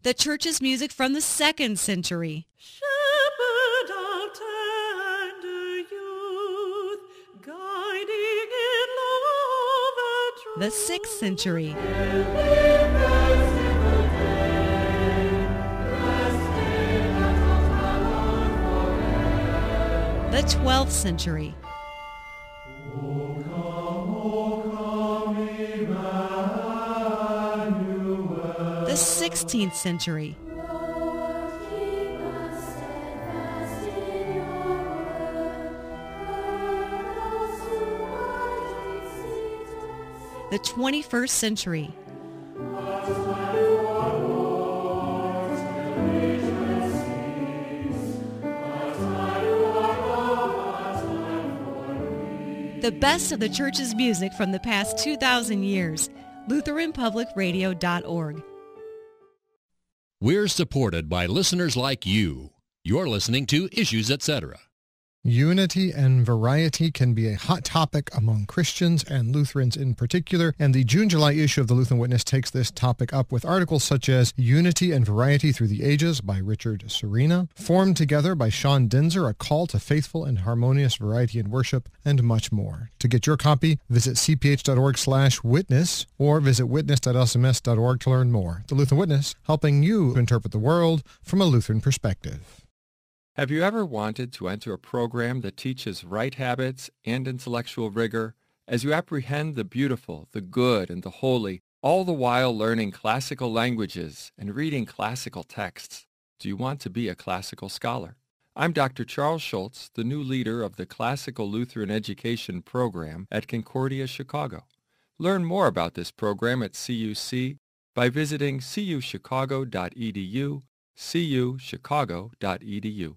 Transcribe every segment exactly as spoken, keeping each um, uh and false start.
The church's music from the second century. Shepherd of tender youth, guiding in love and truth. The sixth century. The twelfth century. The sixteenth century. The twenty-first century. The best of the church's music from the past two thousand years. Lutheran Public Radio dot org. We're supported by listeners like you. You're listening to Issues, et cetera. Unity and variety can be a hot topic among Christians and Lutherans in particular, and the June-July issue of the Lutheran Witness takes this topic up with articles such as Unity and Variety Through the Ages by Richard Serena, Formed Together by Sean Dinzer, A Call to Faithful and Harmonious Variety in Worship, and much more. To get your copy, visit c p h dot org slash witness or visit witness dot l c m s dot org to learn more. The Lutheran Witness, helping you interpret the world from a Lutheran perspective. Have you ever wanted to enter a program that teaches right habits and intellectual rigor as you apprehend the beautiful, the good, and the holy, all the while learning classical languages and reading classical texts? Do you want to be a classical scholar? I'm Doctor Charles Schultz, the new leader of the Classical Lutheran Education Program at Concordia, Chicago. Learn more about this program at C U C by visiting c u chicago dot e d u, c u chicago dot e d u.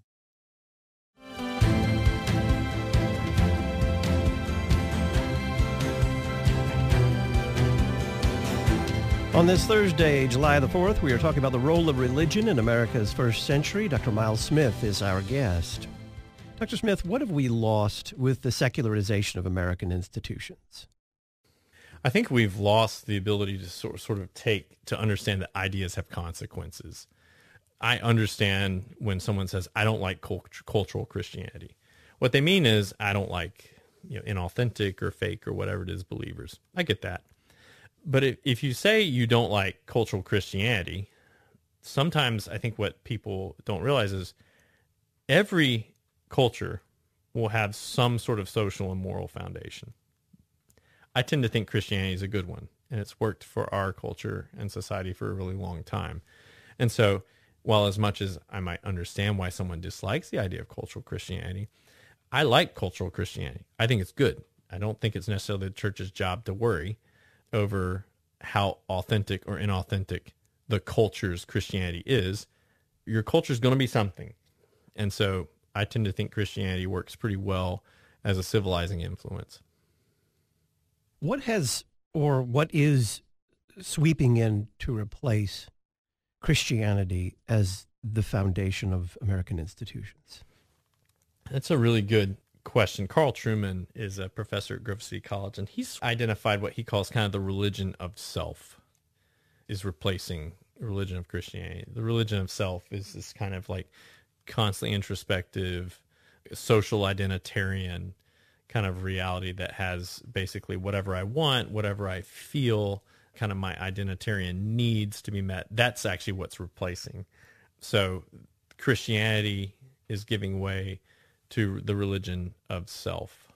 On this Thursday, July the fourth, we are talking about the role of religion in America's first century. Doctor Miles Smith is our guest. Doctor Smith, what have we lost with the secularization of American institutions? I think we've lost the ability to sort sort of take, to understand that ideas have consequences. I understand when someone says, I don't like cult- cultural Christianity. What they mean is, I don't like, you know, inauthentic or fake or whatever it is believers. I get that. But if, if you say you don't like cultural Christianity, sometimes I think what people don't realize is every culture will have some sort of social and moral foundation. I tend to think Christianity is a good one, and it's worked for our culture and society for a really long time. And so, while as much as I might understand why someone dislikes the idea of cultural Christianity, I like cultural Christianity. I think it's good. I don't think it's necessarily the church's job to worry over how authentic or inauthentic the culture's Christianity is. Your culture is going to be something. And so I tend to think Christianity works pretty well as a civilizing influence. What has, or what is sweeping in to replace Christianity as the foundation of American institutions? That's a really good question. Carl Trueman is a professor at Grove City College, and he's identified what he calls kind of the religion of self is replacing religion of Christianity. The religion of self is this kind of like constantly introspective, social identitarian kind of reality that has basically whatever I want, whatever I feel, kind of my identitarian needs to be met. That's actually what's replacing. So Christianity is giving way to the religion of self.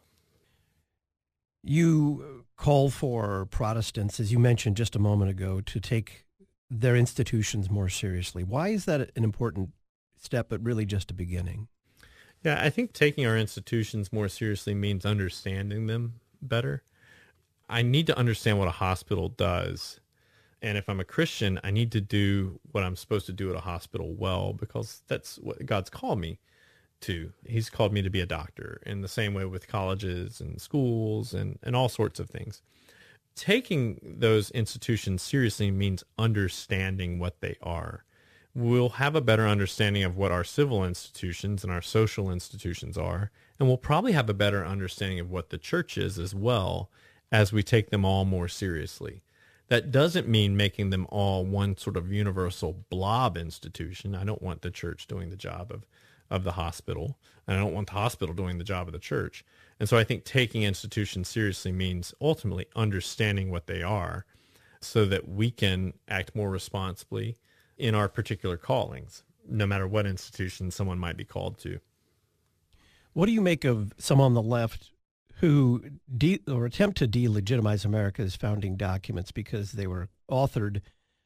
You call for Protestants, as you mentioned just a moment ago, to take their institutions more seriously. Why is that an important step, but really just a beginning? Yeah, I think taking our institutions more seriously means understanding them better. I need to understand what a hospital does. And if I'm a Christian, I need to do what I'm supposed to do at a hospital well, because that's what God's called me to. He's called me to be a doctor, in the same way with colleges and schools and, and all sorts of things. Taking those institutions seriously means understanding what they are. We'll have a better understanding of what our civil institutions and our social institutions are, and we'll probably have a better understanding of what the church is as well as we take them all more seriously. That doesn't mean making them all one sort of universal blob institution. I don't want the church doing the job of, of the hospital, and I don't want the hospital doing the job of the church. And so I think taking institutions seriously means ultimately understanding what they are so that we can act more responsibly in our particular callings, no matter what institution someone might be called to. What do you make of some on the left who de- or attempt to delegitimize America's founding documents because they were authored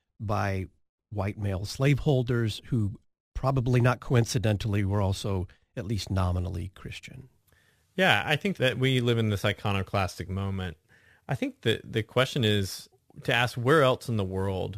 by white male slaveholders who probably not coincidentally were also at least nominally Christian? Yeah, I think that we live in this iconoclastic moment. I think that the question is to ask, where else in the world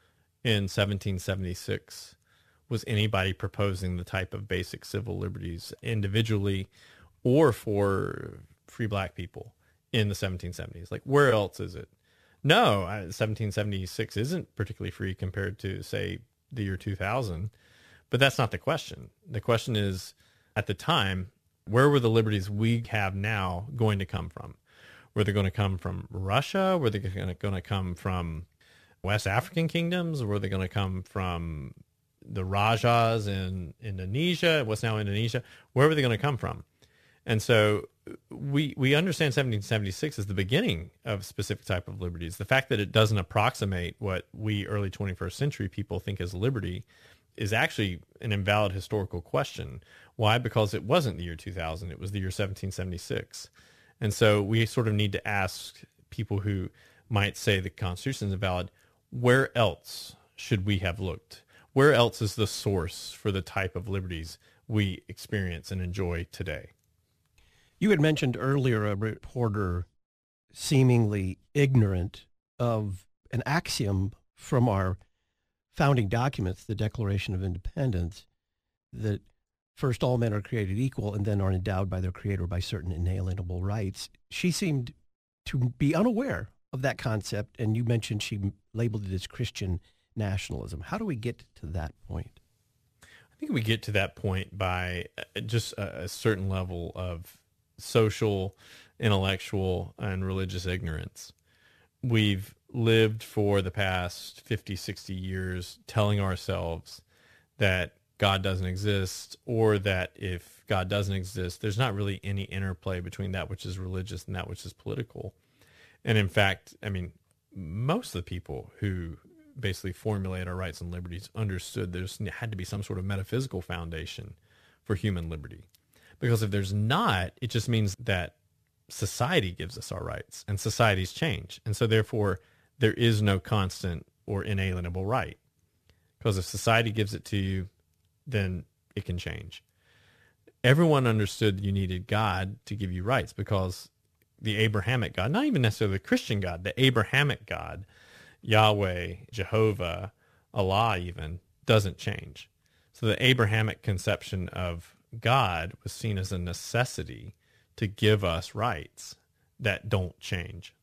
in seventeen seventy-six was anybody proposing the type of basic civil liberties individually or for free black people in the seventeen seventies? Like, where else is it? No, uh, seventeen seventy-six isn't particularly free compared to, say, the year two thousand. But that's not the question. The question is, at the time, where were the liberties we have now going to come from? Were they going to come from Russia? Were they going to come from West African kingdoms? Or were they going to come from the Rajas in Indonesia, what's now Indonesia? Where were they going to come from? And so we we understand seventeen seventy-six as the beginning of a specific type of liberties. The fact that it doesn't approximate what we early twenty-first century people think is liberty is actually an invalid historical question. Why? Because it wasn't the year two thousand. It was the year seventeen seventy-six. And so we sort of need to ask people who might say the Constitution is invalid, where else should we have looked? Where else is the source for the type of liberties we experience and enjoy today? You had mentioned earlier a reporter seemingly ignorant of an axiom from our founding documents, the Declaration of Independence, that first all men are created equal and then are endowed by their creator by certain inalienable rights. She seemed to be unaware of that concept, and you mentioned she labeled it as Christian nationalism. How do we get to that point? I think we get to that point by just a, a certain level of social, intellectual, and religious ignorance. We've lived for the past fifty, sixty years telling ourselves that God doesn't exist, or that if God doesn't exist, there's not really any interplay between that which is religious and that which is political. And in fact, I mean, most of the people who basically formulate our rights and liberties understood there had to be some sort of metaphysical foundation for human liberty. Because if there's not, it just means that society gives us our rights and societies change. And so therefore, there is no constant or inalienable right. Because if society gives it to you, then it can change. Everyone understood you needed God to give you rights because the Abrahamic God, not even necessarily the Christian God, the Abrahamic God, Yahweh, Jehovah, Allah even, doesn't change. So the Abrahamic conception of God was seen as a necessity to give us rights that don't change.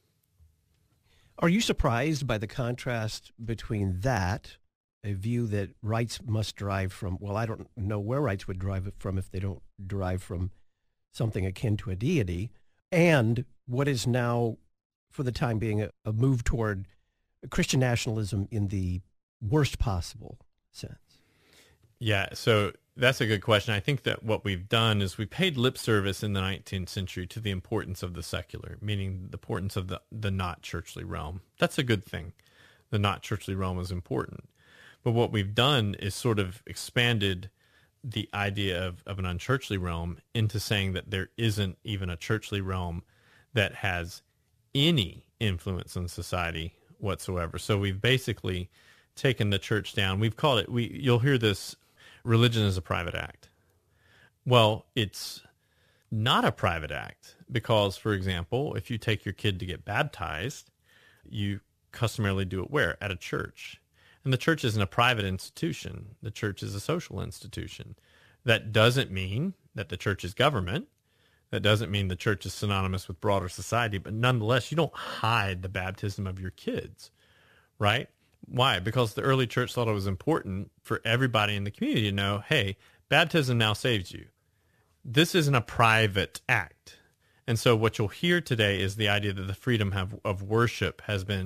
Are you surprised by the contrast between that, a view that rights must derive from, well, I don't know where rights would derive from if they don't derive from something akin to a deity, and what is now, for the time being, a, a move toward Christian nationalism in the worst possible sense? Yeah, so that's a good question. I think that what we've done is we paid lip service in the nineteenth century to the importance of the secular, meaning the importance of the, the not churchly realm. That's a good thing. The not churchly realm is important. But what we've done is sort of expanded the idea of, of an unchurchly realm into saying that there isn't even a churchly realm that has any influence on society whatsoever. So we've basically taken the church down. We've called it, we you'll hear this, religion is a private act. Well, it's not a private act because, for example, if you take your kid to get baptized, you customarily do it where? At a church. And the church isn't a private institution. The church is a social institution. That doesn't mean that the church is government. That doesn't mean the church is synonymous with broader society, but nonetheless, you don't hide the baptism of your kids, right? Why? Because the early church thought it was important for everybody in the community to know, hey, baptism now saves you. This isn't a private act. And so what you'll hear today is the idea that the freedom of, of worship has been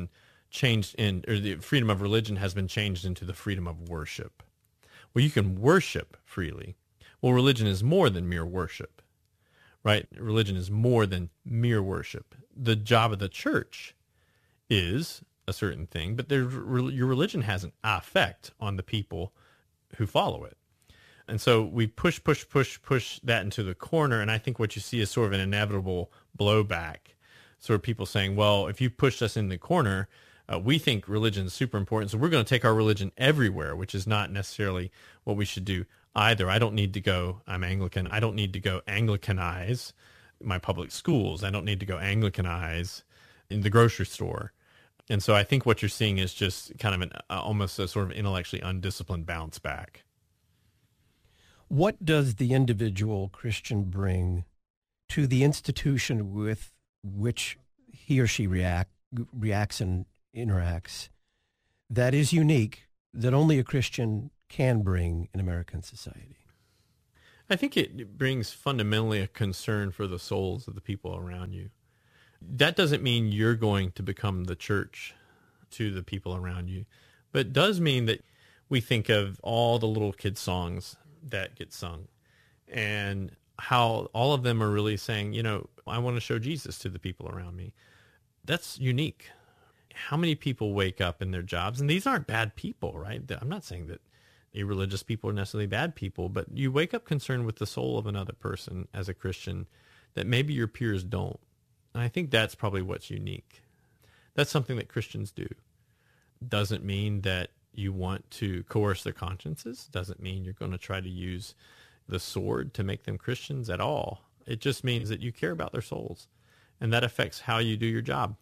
changed in, or the freedom of religion has been changed into the freedom of worship. Well, you can worship freely. Well, religion is more than mere worship, right? Religion is more than mere worship. The job of the church is a certain thing, but there, your religion has an effect on the people who follow it. And so we push, push, push, push that into the corner, and I think what you see is sort of an inevitable blowback. Sort of people saying, well, if you pushed us in the corner, uh, we think religion is super important, so we're going to take our religion everywhere, which is not necessarily what we should do either. I don't need to go, I'm Anglican, I don't need to go Anglicanize my public schools. I don't need to go Anglicanize in the grocery store. And so I think what you're seeing is just kind of an uh, almost a sort of intellectually undisciplined bounce back. What does the individual Christian bring to the institution with which he or she react, reacts and interacts that is unique, that only a Christian can bring in American society? I think it brings fundamentally a concern for the souls of the people around you. That doesn't mean you're going to become the church to the people around you, but it does mean that we think of all the little kid songs that get sung and how all of them are really saying, you know, I want to show Jesus to the people around me. That's unique. How many people wake up in their jobs, and these aren't bad people, right? I'm not saying that irreligious people are necessarily bad people, but you wake up concerned with the soul of another person as a Christian that maybe your peers don't. And I think that's probably what's unique. That's something that Christians do. Doesn't mean that you want to coerce their consciences. Doesn't mean you're going to try to use the sword to make them Christians at all. It just means that you care about their souls, and that affects how you do your job.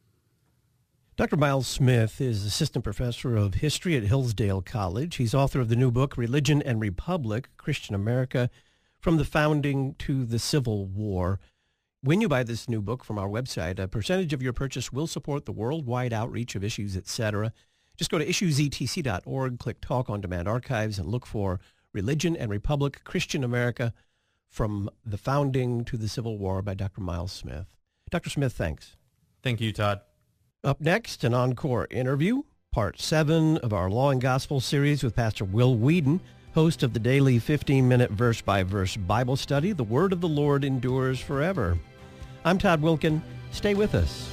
Doctor Miles Smith is assistant professor of history at Hillsdale College. He's author of the new book, Religion and Republic, Christian America, from the Founding to the Civil War. When you buy this new book from our website, a percentage of your purchase will support the worldwide outreach of Issues, et cetera. Just go to issues e t c dot org, click Talk on Demand Archives, and look for Religion and Republic, Christian America, from the Founding to the Civil War by Doctor Miles Smith. Doctor Smith, thanks. Thank you, Todd. Up next, an encore interview, part seven of our Law and Gospel series with Pastor Will Whedon, host of the daily fifteen-minute verse-by-verse Bible study, The Word of the Lord Endures Forever. I'm Todd Wilkin. Stay with us.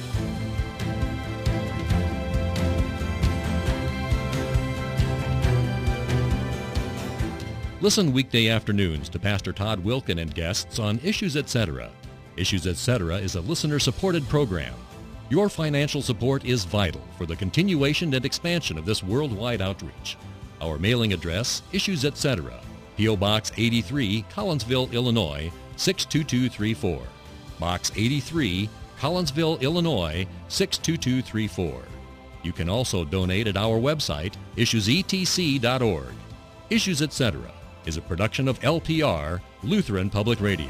Listen weekday afternoons to Pastor Todd Wilkin and guests on Issues, et cetera. Issues, et cetera is a listener-supported program. Your financial support is vital for the continuation and expansion of this worldwide outreach. Our mailing address, Issues, et cetera, P O. Box eighty-three, Collinsville, Illinois, six two two three four. Box eighty-three, Collinsville, Illinois, six two two three four. You can also donate at our website, issues e t c dot org. Issues, et cetera is a production of L P R, Lutheran Public Radio.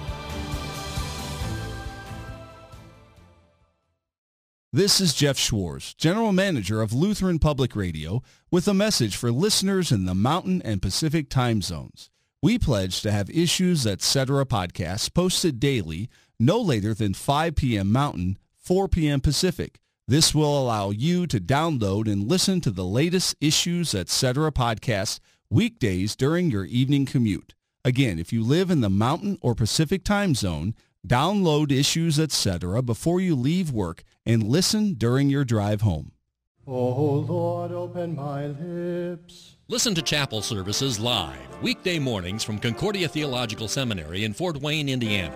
This is Jeff Schwartz, General Manager of Lutheran Public Radio, with a message for listeners in the Mountain and Pacific time zones. We pledge to have Issues, et cetera podcasts posted daily, no later than five p.m. Mountain, four p.m. Pacific. This will allow you to download and listen to the latest Issues, et cetera podcasts weekdays during your evening commute. Again, if you live in the Mountain or Pacific time zone, download Issues, et cetera before you leave work and listen during your drive home. Oh Lord, open my lips. Listen to chapel services live, weekday mornings from Concordia Theological Seminary in Fort Wayne, Indiana.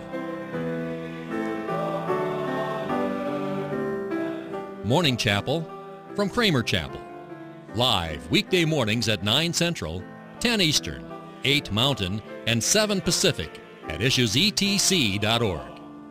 Morning Chapel from Kramer Chapel. Live weekday mornings at nine Central, ten Eastern, eight Mountain, and seven Pacific at issues e t c dot org.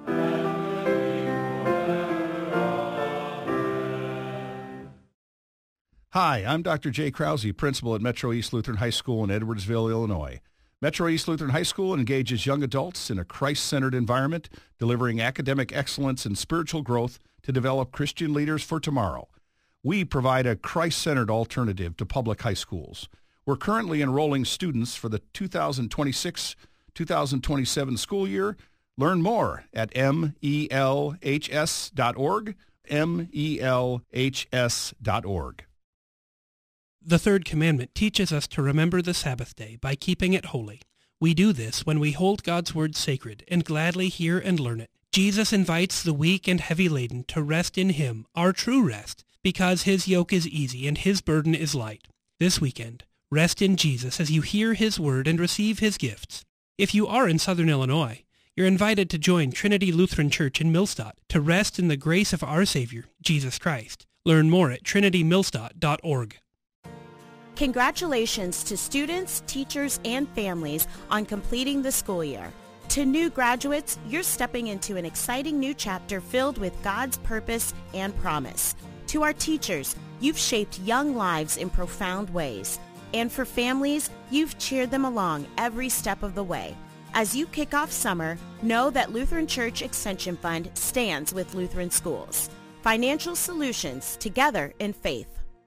Hi, I'm Doctor Jay Krause, principal at Metro East Lutheran High School in Edwardsville, Illinois. Metro East Lutheran High School engages young adults in a Christ-centered environment, delivering academic excellence and spiritual growth to develop Christian leaders for tomorrow. We provide a Christ-centered alternative to public high schools. We're currently enrolling students for the two thousand twenty-six two thousand twenty-seven school year. Learn more at melhs dot org. M E L H S dot org. The third commandment teaches us to remember the Sabbath day by keeping it holy. We do this when we hold God's word sacred and gladly hear and learn it. Jesus invites the weak and heavy laden to rest in him, our true rest, because his yoke is easy and his burden is light. This weekend, rest in Jesus as you hear his word and receive his gifts. If you are in Southern Illinois, you're invited to join Trinity Lutheran Church in Millstadt to rest in the grace of our Savior, Jesus Christ. Learn more at trinity millstadt dot org. Congratulations to students, teachers, and families on completing the school year. To new graduates, you're stepping into an exciting new chapter filled with God's purpose and promise. To our teachers, you've shaped young lives in profound ways. And for families, you've cheered them along every step of the way. As you kick off summer, know that Lutheran Church Extension Fund stands with Lutheran schools. Financial solutions, together in faith.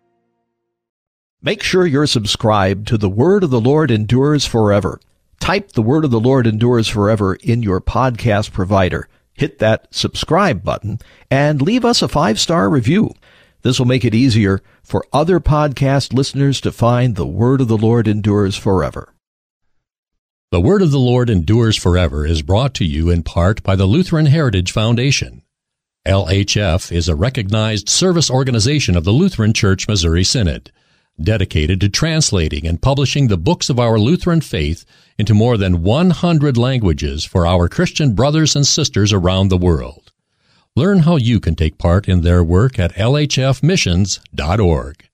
Make sure you're subscribed to The Word of the Lord Endures Forever. Type The Word of the Lord Endures Forever in your podcast provider. Hit that subscribe button and leave us a five-star review. This will make it easier for other podcast listeners to find The Word of the Lord Endures Forever. The Word of the Lord Endures Forever is brought to you in part by the Lutheran Heritage Foundation. L H F is a recognized service organization of the Lutheran Church Missouri Synod, dedicated to translating and publishing the books of our Lutheran faith into more than one hundred languages for our Christian brothers and sisters around the world. Learn how you can take part in their work at L H F missions dot org.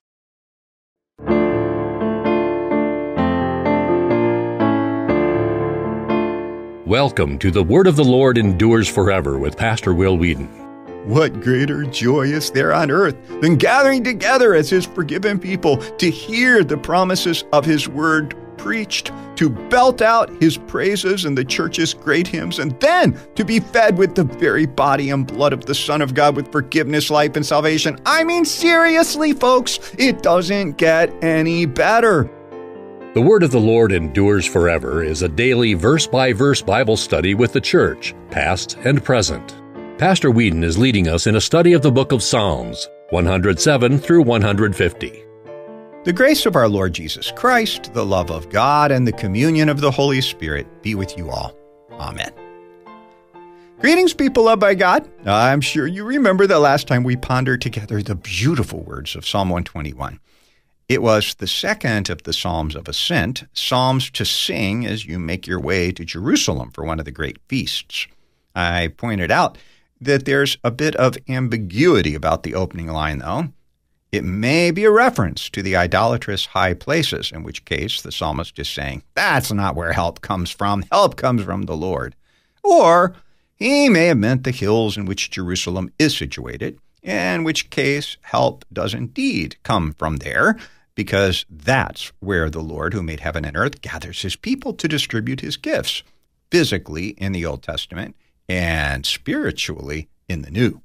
Welcome to The Word of the Lord Endures Forever with Pastor Will Whedon. What greater joy is there on earth than gathering together as his forgiven people to hear the promises of his word preached, to belt out his praises in the church's great hymns, and then to be fed with the very body and blood of the Son of God with forgiveness, life, and salvation. I mean, seriously, folks, it doesn't get any better. The Word of the Lord Endures Forever is a daily verse-by-verse Bible study with the church, past and present. Pastor Whedon is leading us in a study of the book of Psalms, one hundred seven through one hundred fifty. The grace of our Lord Jesus Christ, the love of God, and the communion of the Holy Spirit be with you all. Amen. Greetings, people loved by God. I'm sure you remember the last time we pondered together the beautiful words of Psalm one twenty-one. It was the second of the Psalms of Ascent, psalms to sing as you make your way to Jerusalem for one of the great feasts. I pointed out that there's a bit of ambiguity about the opening line, though. It may be a reference to the idolatrous high places, in which case the psalmist is saying, that's not where help comes from. Help comes from the Lord. Or he may have meant the hills in which Jerusalem is situated, in which case help does indeed come from there, because that's where the Lord, who made heaven and earth, gathers his people to distribute his gifts, physically in the Old Testament and spiritually in the New.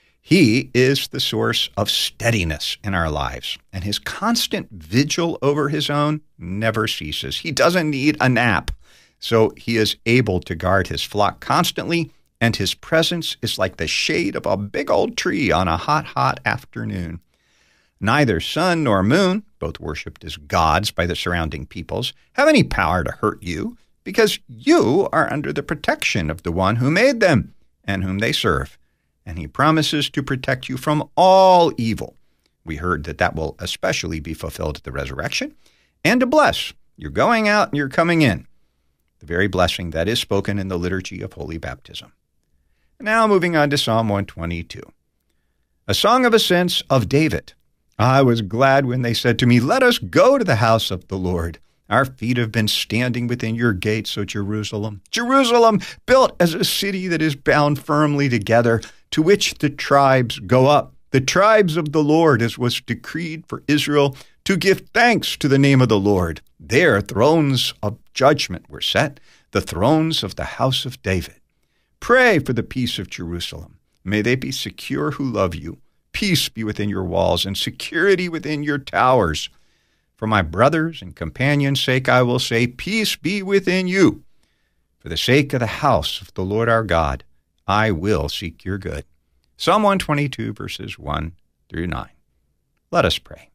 He is the source of steadiness in our lives, and his constant vigil over his own never ceases. He doesn't need a nap, so he is able to guard his flock constantly, and his presence is like the shade of a big old tree on a hot, hot afternoon. Neither sun nor moon, both worshipped as gods by the surrounding peoples, have any power to hurt you, because you are under the protection of the one who made them and whom they serve. And he promises to protect you from all evil. We heard that that will especially be fulfilled at the resurrection, and to bless your going out and your coming in, the very blessing that is spoken in the liturgy of Holy Baptism. Now moving on to Psalm one twenty-two. A song of ascents of David. I was glad when they said to me, let us go to the house of the Lord. Our feet have been standing within your gates, O Jerusalem. Jerusalem, built as a city that is bound firmly together, to which the tribes go up. The tribes of the Lord, as was decreed for Israel, to give thanks to the name of the Lord. There thrones of judgment were set, the thrones of the house of David. Pray for the peace of Jerusalem. May they be secure who love you. Peace be within your walls and security within your towers. For my brothers and companions' sake, I will say, peace be within you. For the sake of the house of the Lord our God, I will seek your good. Psalm one twenty-two, verses one through nine. Let us pray.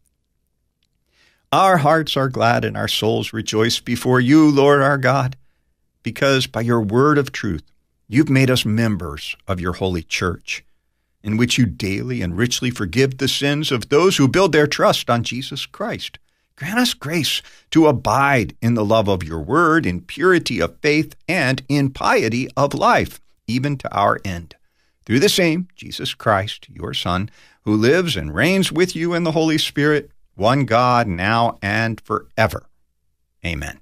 Our hearts are glad and our souls rejoice before you, Lord our God, because by your word of truth, you've made us members of your holy church, in which you daily and richly forgive the sins of those who build their trust on Jesus Christ. Grant us grace to abide in the love of your word, in purity of faith, and in piety of life, even to our end. Through the same Jesus Christ, your Son, who lives and reigns with you in the Holy Spirit, one God, now and forever. Amen.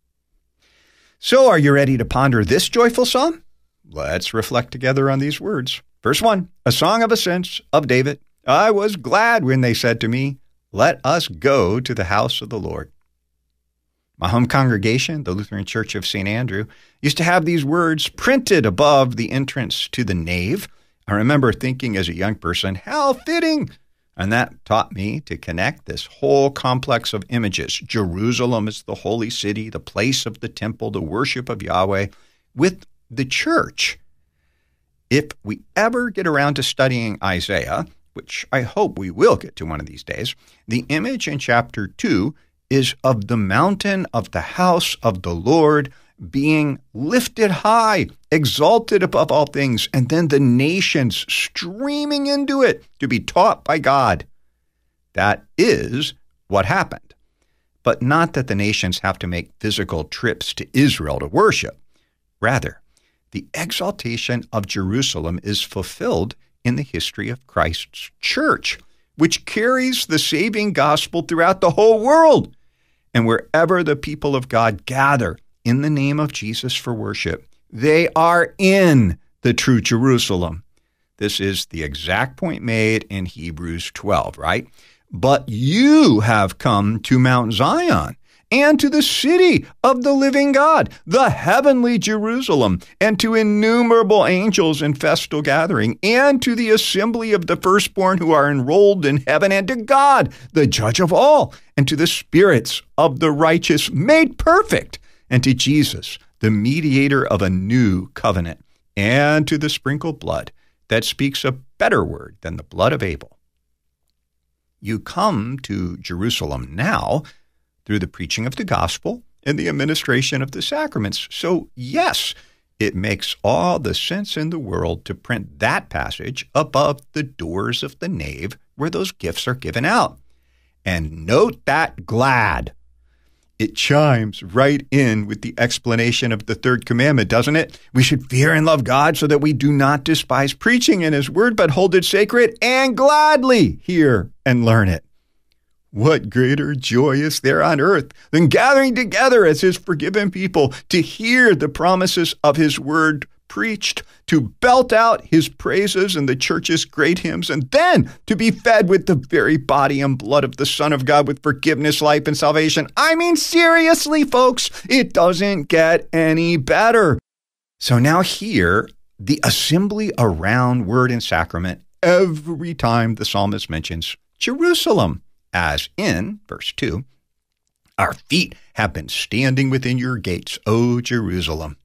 So are you ready to ponder this joyful psalm? Let's reflect together on these words. Verse one, a song of ascents of David. I was glad when they said to me, let us go to the house of the Lord. My home congregation, the Lutheran Church of Saint Andrew, used to have these words printed above the entrance to the nave. I remember thinking as a young person, how fitting! And that taught me to connect this whole complex of images, Jerusalem as the holy city, the place of the temple, the worship of Yahweh, with the church. If we ever get around to studying Isaiah, which I hope we will get to one of these days, the image in chapter two is of the mountain of the house of the Lord being lifted high, exalted above all things, and then the nations streaming into it to be taught by God. That is what happened. But not that the nations have to make physical trips to Israel to worship. Rather, the exaltation of Jerusalem is fulfilled in the history of Christ's church, which carries the saving gospel throughout the whole world. And wherever the people of God gather in the name of Jesus for worship, they are in the true Jerusalem. This is the exact point made in Hebrews twelve, right? But you have come to Mount Zion and to the city of the living God, the heavenly Jerusalem, and to innumerable angels in festal gathering, and to the assembly of the firstborn who are enrolled in heaven, and to God, the judge of all, and to the spirits of the righteous made perfect, and to Jesus, the mediator of a new covenant, and to the sprinkled blood that speaks a better word than the blood of Abel. You come to Jerusalem now through the preaching of the gospel and the administration of the sacraments. So, yes, it makes all the sense in the world to print that passage above the doors of the nave where those gifts are given out. And note that glad. It chimes right in with the explanation of the third commandment, doesn't it? We should fear and love God so that we do not despise preaching in his word, but hold it sacred and gladly hear and learn it. What greater joy is there on earth than gathering together as his forgiven people to hear the promises of his word preached, to belt out his praises in the church's great hymns, and then to be fed with the very body and blood of the Son of God with forgiveness, life, and salvation. I mean, seriously, folks, it doesn't get any better. So now here, the assembly around word and sacrament every time the psalmist mentions Jerusalem. As in, verse two, our feet have been standing within your gates, O Jerusalem.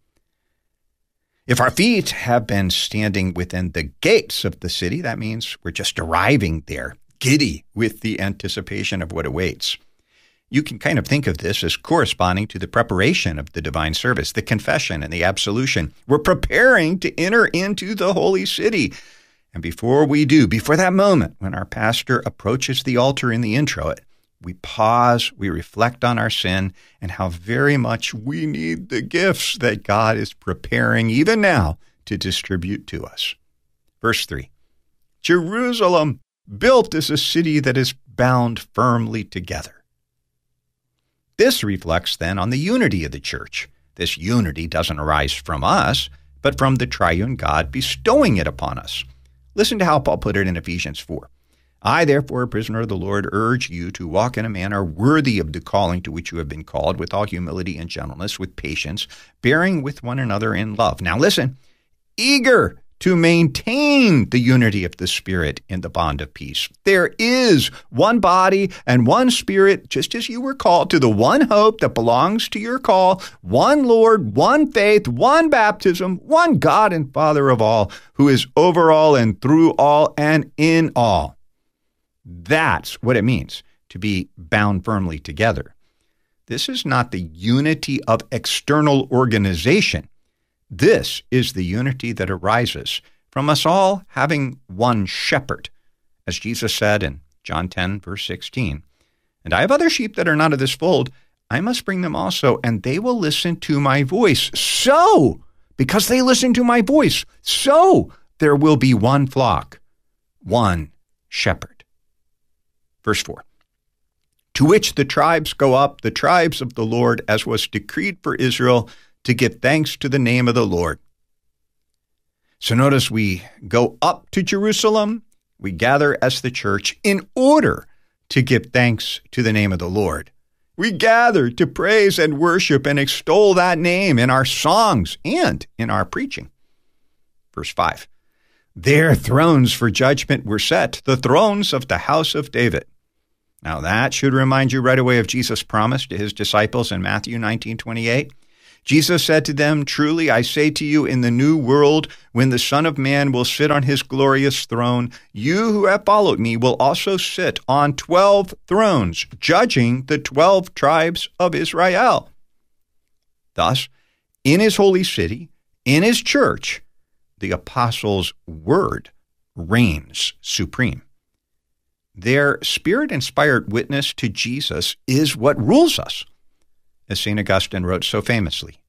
If our feet have been standing within the gates of the city, that means we're just arriving there, giddy with the anticipation of what awaits. You can kind of think of this as corresponding to the preparation of the divine service, the confession and the absolution. We're preparing to enter into the holy city. And before we do, before that moment when our pastor approaches the altar in the introit, we pause, we reflect on our sin and how very much we need the gifts that God is preparing even now to distribute to us. Verse three, Jerusalem, built as a city that is bound firmly together. This reflects then on the unity of the church. This unity doesn't arise from us, but from the triune God bestowing it upon us. Listen to how Paul put it in Ephesians four. I, therefore, a prisoner of the Lord, urge you to walk in a manner worthy of the calling to which you have been called, with all humility and gentleness, with patience, bearing with one another in love. Now listen, eager to maintain the unity of the Spirit in the bond of peace. There is one body and one Spirit, just as you were called to the one hope that belongs to your call, one Lord, one faith, one baptism, one God and Father of all, who is over all and through all and in all. That's what it means to be bound firmly together. This is not the unity of external organization. This is the unity that arises from us all having one shepherd, as Jesus said in John ten, verse sixteen. And I have other sheep that are not of this fold. I must bring them also, and they will listen to my voice. So, because they listen to my voice, so there will be one flock, one shepherd. Verse four. To which the tribes go up, the tribes of the Lord, as was decreed for Israel, to give thanks to the name of the Lord. So notice we go up to Jerusalem, we gather as the church in order to give thanks to the name of the Lord. We gather to praise and worship and extol that name in our songs and in our preaching. Verse five, their thrones for judgment were set, the thrones of the house of David. Now that should remind you right away of Jesus' promise to his disciples in Matthew nineteen twenty-eight. Jesus said to them, truly I say to you, in the new world, when the Son of Man will sit on his glorious throne, you who have followed me will also sit on twelve thrones, judging the twelve tribes of Israel. Thus, in his holy city, in his church, the apostles' word reigns supreme. Their spirit-inspired witness to Jesus is what rules us, as Saint Augustine wrote so famously.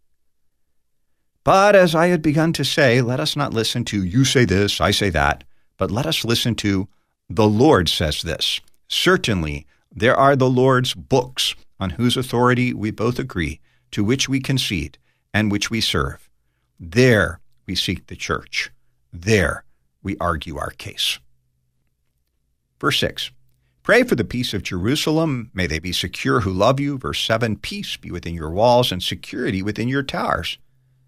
But as I had begun to say, let us not listen to you say this, I say that, but let us listen to the Lord says this. Certainly, there are the Lord's books, on whose authority we both agree, to which we concede, and which we serve. There we seek the church. There we argue our case. Verse six. Pray for the peace of Jerusalem. May they be secure who love you. Verse seven, peace be within your walls and security within your towers.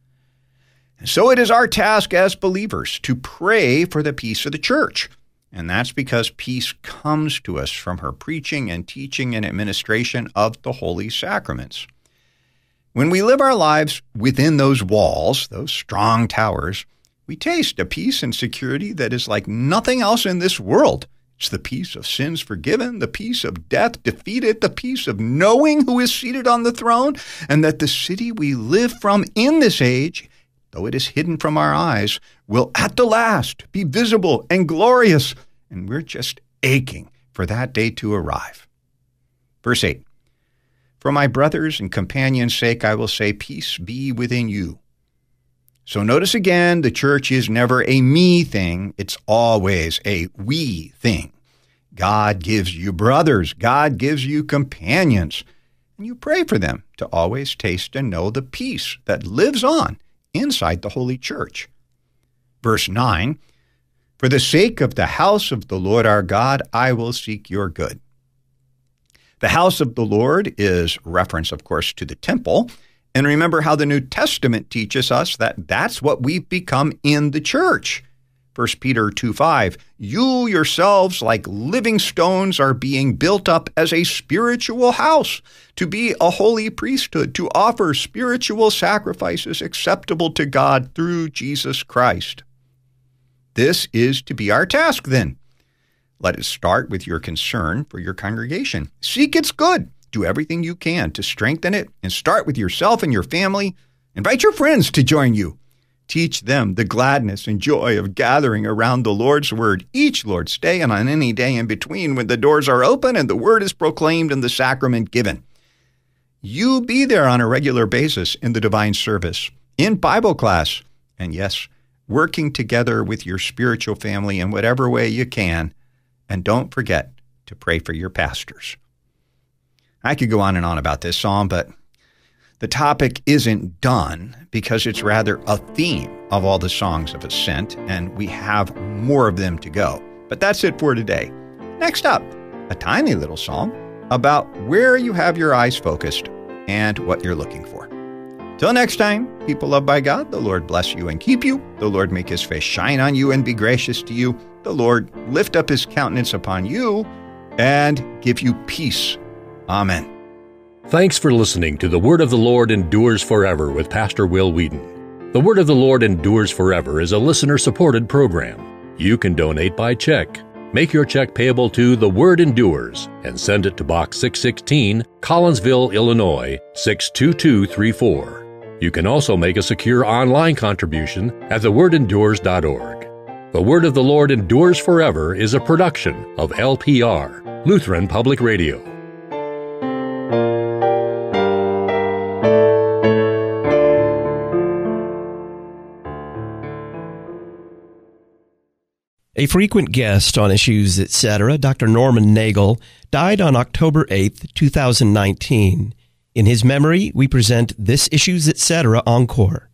And so it is our task as believers to pray for the peace of the church. And that's because peace comes to us from her preaching and teaching and administration of the holy sacraments. When we live our lives within those walls, those strong towers, we taste a peace and security that is like nothing else in this world. It's the peace of sins forgiven, the peace of death defeated, the peace of knowing who is seated on the throne, and that the city we live from in this age, though it is hidden from our eyes, will at the last be visible and glorious, and we're just aching for that day to arrive. Verse eight, for my brothers and companions' sake, I will say, peace be within you. So notice again, the church is never a me thing. It's always a we thing. God gives you brothers. God gives you companions. And you pray for them to always taste and know the peace that lives on inside the Holy Church. Verse nine, for the sake of the house of the Lord our God, I will seek your good. The house of the Lord is reference, of course, to the temple. And remember how the New Testament teaches us that that's what we've become in the church. First Peter two five, you yourselves, like living stones, are being built up as a spiritual house, to be a holy priesthood, to offer spiritual sacrifices acceptable to God through Jesus Christ. This is to be our task then. Let it start with your concern for your congregation. Seek its good. Do everything you can to strengthen it, and start with yourself and your family. Invite your friends to join you. Teach them the gladness and joy of gathering around the Lord's word each Lord's day and on any day in between when the doors are open and the word is proclaimed and the sacrament given. You be there on a regular basis in the divine service, in Bible class, and yes, working together with your spiritual family in whatever way you can. And don't forget to pray for your pastors. I could go on and on about this psalm, but the topic isn't done because it's rather a theme of all the songs of ascent, and we have more of them to go. But that's it for today. Next up, a tiny little psalm about where you have your eyes focused and what you're looking for. Till next time, people loved by God, the Lord bless you and keep you. The Lord make his face shine on you and be gracious to you. The Lord lift up his countenance upon you and give you peace. Amen. Thanks for listening to The Word of the Lord Endures Forever with Pastor Will Whedon. The Word of the Lord Endures Forever is a listener-supported program. You can donate by check. Make your check payable to The Word Endures and send it to Box six sixteen, Collinsville, Illinois, six two two three four. You can also make a secure online contribution at the word endures dot org. The Word of the Lord Endures Forever is a production of L P R, Lutheran Public Radio. A frequent guest on Issues, et cetera, Doctor Norman Nagel, died on October eighth, two thousand nineteen. In his memory, we present this Issues, et cetera encore.